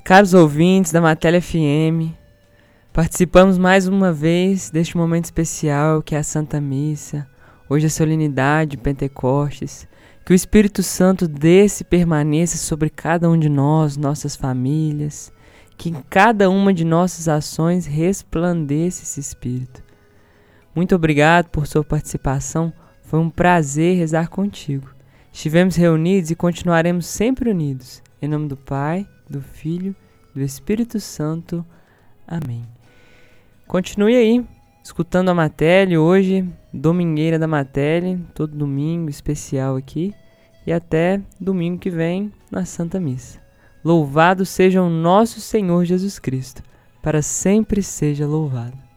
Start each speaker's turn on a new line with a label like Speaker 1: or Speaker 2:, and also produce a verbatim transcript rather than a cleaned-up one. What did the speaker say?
Speaker 1: Caros ouvintes da Matéria F M, participamos mais uma vez deste momento especial que é a Santa Missa, hoje a solenidade de Pentecostes. Que o Espírito Santo desça e permaneça sobre cada um de nós, nossas famílias, que em cada uma de nossas ações resplandeça esse Espírito. Muito obrigado por sua participação, foi um prazer rezar contigo. Estivemos reunidos e continuaremos sempre unidos. Em nome do Pai, do Filho e do Espírito Santo. Amém. Continue aí, escutando a Matéria, hoje, domingueira da Matéria, todo domingo especial aqui, e até domingo que vem na Santa Missa. Louvado seja o nosso Senhor Jesus Cristo, para sempre seja louvado.